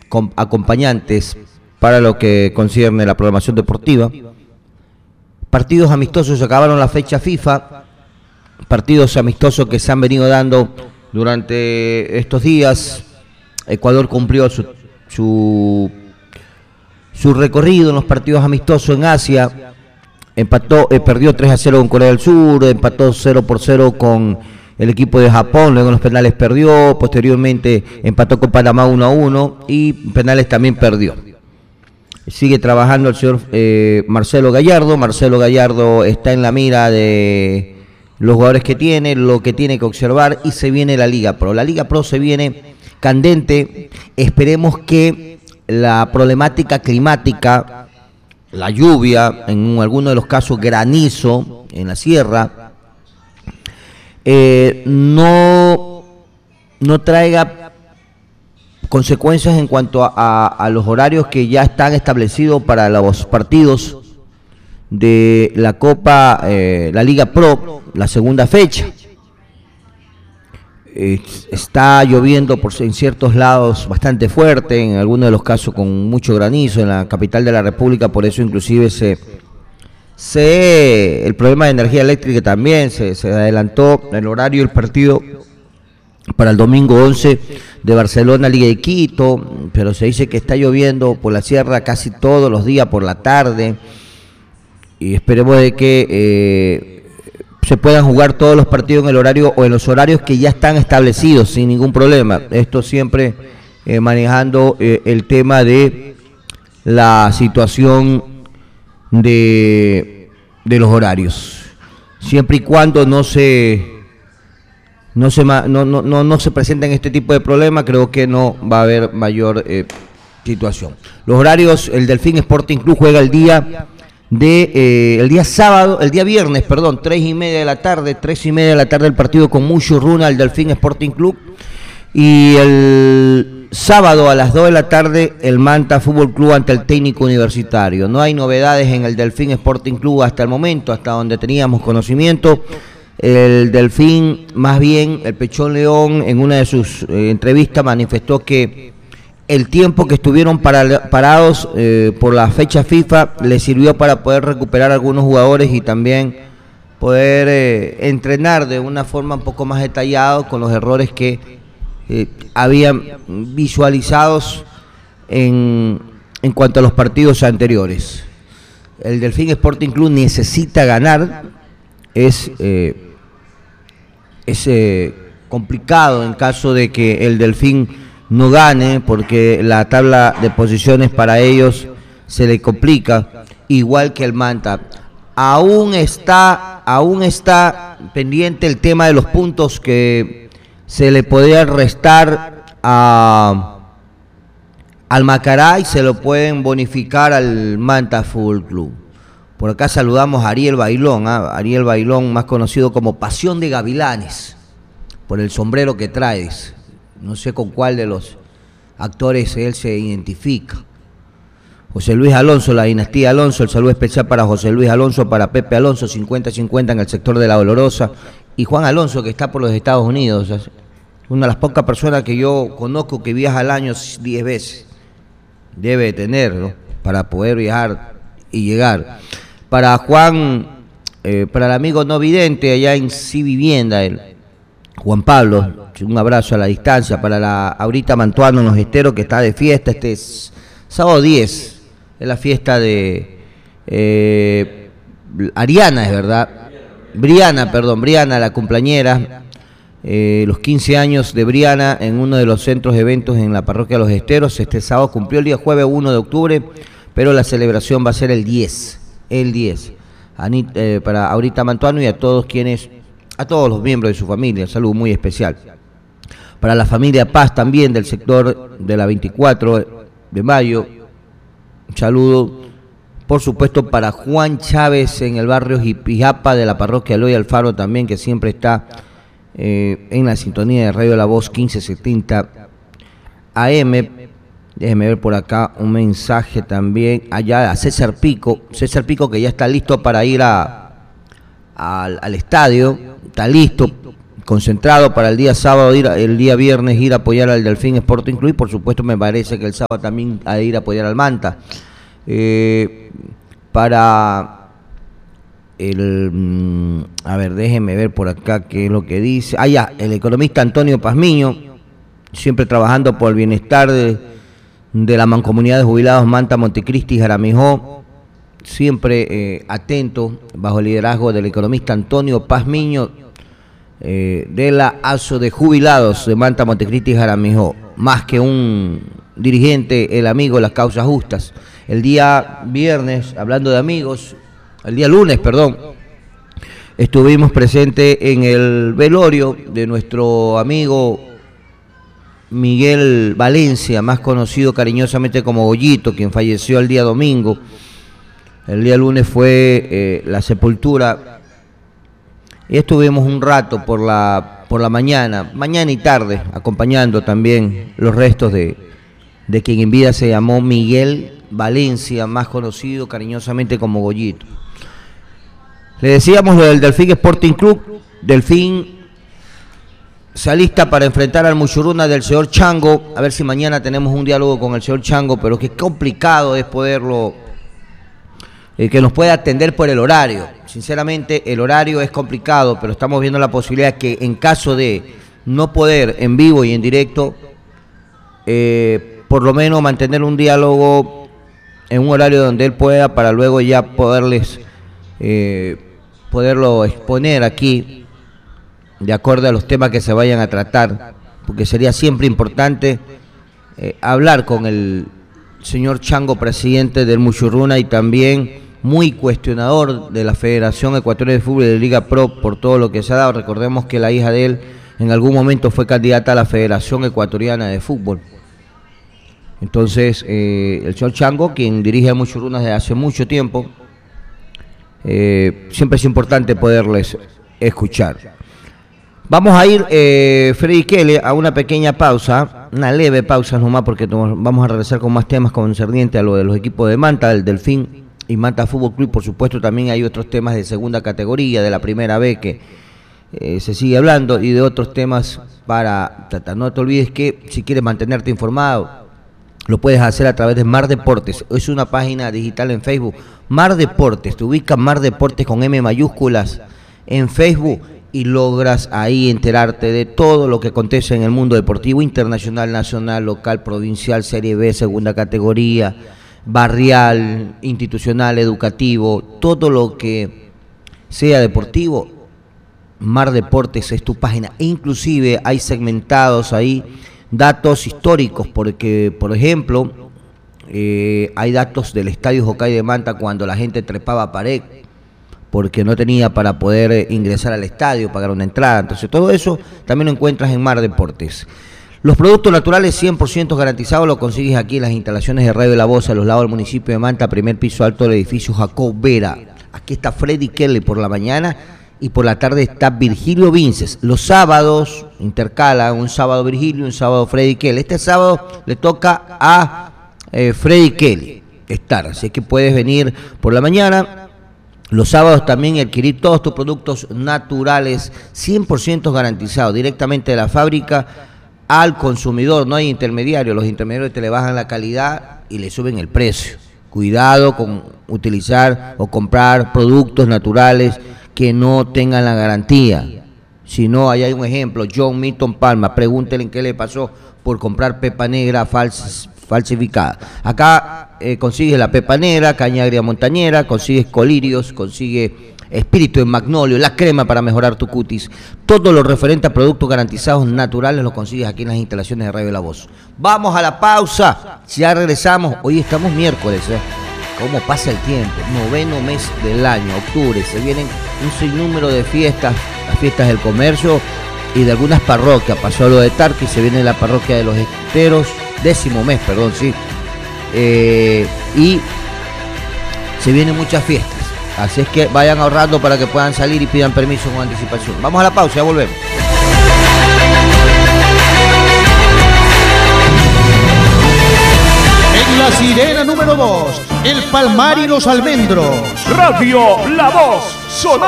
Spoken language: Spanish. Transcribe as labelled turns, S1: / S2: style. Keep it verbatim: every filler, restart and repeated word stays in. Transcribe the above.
S1: acompañantes para lo que concierne la programación deportiva. Partidos amistosos, acabaron la fecha FIFA, partidos amistosos que se han venido dando durante estos días. Ecuador cumplió su, su, su recorrido en los partidos amistosos en Asia, empató, eh, perdió tres a cero con Corea del Sur, empató cero por cero con el equipo de Japón, luego en los penales perdió, posteriormente empató con Panamá uno a uno y penales también perdió. Sigue trabajando el señor eh, Marcelo Gallardo. Marcelo Gallardo está en la mira de los jugadores que tiene, lo que tiene que observar, y se viene la Liga Pro. La Liga Pro se viene candente. Esperemos que la problemática climática, la lluvia, en algunos de los casos granizo en la sierra, eh, no, no traiga consecuencias en cuanto a, a, a los horarios que ya están establecidos para los partidos de la Copa, eh, la Liga Pro, la segunda fecha. Eh, está lloviendo por, en ciertos lados bastante fuerte, en algunos de los casos con mucho granizo en la capital de la República, por eso inclusive se, se el problema de energía eléctrica también se, se adelantó el horario del partido para el domingo once de Barcelona, Liga de Quito, pero se dice que está lloviendo por la sierra casi todos los días por la tarde, y esperemos de que eh, se puedan jugar todos los partidos en el horario o en los horarios que ya están establecidos sin ningún problema. Esto siempre eh, manejando eh, el tema de la situación de, de los horarios, siempre y cuando no se No se, no, no, no, no se presenten este tipo de problemas, creo que no va a haber mayor eh, situación. Los horarios, el Delfín Sporting Club juega el día de eh, el día sábado, el día viernes, perdón, tres y media de la tarde, tres y media de la tarde el partido con mucho runa al Delfín Sporting Club, y el sábado a las dos de la tarde el Manta Fútbol Club ante el Técnico Universitario. No hay novedades en el Delfín Sporting Club hasta el momento, hasta donde teníamos conocimiento. El Delfín, más bien, el Pechón León, en una de sus eh, entrevistas manifestó que el tiempo que estuvieron para, parados eh, por la fecha FIFA les sirvió para poder recuperar algunos jugadores y también poder eh, entrenar de una forma un poco más detallada con los errores que eh, habían visualizados en, en cuanto a los partidos anteriores. El Delfín Sporting Club necesita ganar, es... Eh, es eh, complicado en caso de que el Delfín no gane, porque la tabla de posiciones para ellos se le complica, igual que el Manta. Aún está, aún está pendiente el tema de los puntos que se le podría restar a, al Macará y se lo pueden bonificar al Manta Fútbol Club. Por acá saludamos a Ariel Bailón, ¿eh? Ariel Bailón, más conocido como Pasión de Gavilanes, por el sombrero que traes. No sé con cuál de los actores él se identifica. José Luis Alonso, la dinastía Alonso, el saludo especial para José Luis Alonso, para Pepe Alonso, cincuenta cincuenta en el sector de La Dolorosa, y Juan Alonso, que está por los Estados Unidos, una de las pocas personas que yo conozco que viaja al año diez veces. Debe tener, ¿no?, para poder viajar y llegar. Para Juan, eh, para el amigo no vidente allá en Sí Vivienda, el Juan Pablo, un abrazo a la distancia. Para la Aurita Mantuano en Los Esteros, que está de fiesta, este es sábado diez, es la fiesta de eh, Ariana, es verdad, Briana, perdón, Briana, la cumpleañera, eh, los quince años de Briana en uno de los centros de eventos en la parroquia Los Esteros. Este sábado cumplió el día jueves uno de octubre, pero la celebración va a ser el diez. El diez, Anit, eh, para Aurita Mantuano y a todos quienes, a todos los miembros de su familia, saludo muy especial. Para la familia Paz también del sector de la veinticuatro de mayo, un saludo, por supuesto, para Juan Chávez en el barrio Jipijapa de la parroquia Eloy Alfaro también, que siempre está eh, en la sintonía de Radio La Voz quince setenta A M. Déjeme ver por acá un mensaje también allá a César Pico. César Pico, que ya está listo para ir a, a, al estadio. Está listo concentrado para el día sábado, ir, el día viernes ir a apoyar al Delfín Sporting Club y por supuesto me parece que el sábado también a ir a apoyar al Manta. Eh, para el, a ver, déjenme ver por acá qué es lo que dice. Ah, ya, el economista Antonio Pazmiño, siempre trabajando por el bienestar de, de la mancomunidad de jubilados Manta, Montecristi y Jaramijó, siempre eh, atento bajo el liderazgo del economista Antonio Pazmiño, eh, de la A S O de jubilados de Manta, Montecristi y Jaramijó, más que un dirigente, el amigo de las causas justas. El día viernes, hablando de amigos, el día lunes, perdón, estuvimos presentes en el velorio de nuestro amigo Miguel Valencia, más conocido cariñosamente como Goyito, quien falleció el día domingo. El día lunes fue eh, la sepultura y estuvimos un rato por la, por la mañana, mañana y tarde, acompañando también los restos de, de quien en vida se llamó Miguel Valencia, más conocido cariñosamente como Goyito. Le decíamos lo del Delfín Sporting Club. Delfín se alista para enfrentar al Muchurruna del señor Chango. A ver si mañana tenemos un diálogo con el señor Chango, pero qué complicado es poderlo, eh, que nos pueda atender por el horario. Sinceramente, el horario es complicado, pero estamos viendo la posibilidad que en caso de no poder en vivo y en directo, eh, por lo menos mantener un diálogo en un horario donde él pueda, para luego ya poderles eh, poderlo exponer aquí de acuerdo a los temas que se vayan a tratar, porque sería siempre importante eh, hablar con el señor Chango, presidente del Muchurruna, y también muy cuestionador de la Federación Ecuatoriana de Fútbol y de Liga Pro por todo lo que se ha dado. Recordemos que la hija de él en algún momento fue candidata a la Federación Ecuatoriana de Fútbol. Entonces, eh, el señor Chango, quien dirige a Muchurruna desde hace mucho tiempo, eh, siempre es importante poderles escuchar. Vamos a ir, eh, Freddy Kelly, a una pequeña pausa, una leve pausa nomás, porque vamos a regresar con más temas concernientes a lo de los equipos de Manta, del Delfín y Manta Fútbol Club. Por supuesto, también hay otros temas de segunda categoría, de la primera B, que eh, se sigue hablando, y de otros temas para tratar. No te olvides que si quieres mantenerte informado, lo puedes hacer a través de Mar Deportes. Es una página digital en Facebook. Mar Deportes, te ubicas Mar Deportes con M mayúsculas en Facebook y logras ahí enterarte de todo lo que acontece en el mundo deportivo internacional, nacional, local, provincial, Serie B, segunda categoría, barrial, institucional, educativo, todo lo que sea deportivo. Mar Deportes es tu página. E inclusive hay segmentados ahí datos históricos, porque, por ejemplo, eh, hay datos del Estadio Jocay de Manta cuando la gente trepaba pared porque no tenía para poder eh, ingresar al estadio, pagar una entrada. Entonces todo eso también lo encuentras en Mar Deportes. Los productos naturales cien por ciento garantizados lo consigues aquí en las instalaciones de Radio La Voz, a los lados del municipio de Manta, primer piso alto del edificio Jacob Vera. Aquí está Freddy Kelly por la mañana, y por la tarde está Virgilio Vinces. Los sábados intercalan, un sábado Virgilio, un sábado Freddy Kelly. Este sábado le toca a eh, Freddy Kelly estar, así que puedes venir por la mañana. Los sábados también adquirir todos tus productos naturales cien por ciento garantizados directamente de la fábrica al consumidor. No hay intermediarios, los intermediarios te le bajan la calidad y le suben el precio. Cuidado con utilizar o comprar productos naturales que no tengan la garantía. Si no, ahí hay un ejemplo, John Milton Palma, pregúntenle en qué le pasó por comprar pepa negra falsa, falsificada. Acá eh, consigues la pepa negra, caña agria montañera, consigues colirios, consigues espíritu en magnolio, la crema para mejorar tu cutis. Todo lo referente a productos garantizados naturales lo consigues aquí en las instalaciones de Radio La Voz. Vamos a la pausa, ya regresamos. Hoy estamos miércoles, ¿eh? ¿Cómo pasa el tiempo? Noveno mes del año, octubre. Se vienen un sinnúmero de fiestas, las fiestas del comercio y de algunas parroquias. Pasó lo de Tarqui, se viene la parroquia de los Esteros, décimo mes, perdón, sí. Eh, y se vienen muchas fiestas. Así es que vayan ahorrando para que puedan salir y pidan permiso con anticipación. Vamos a la pausa, ya volvemos.
S2: En la sirena número dos, el Palmar y los Almendros.
S3: Radio La Voz, sonando.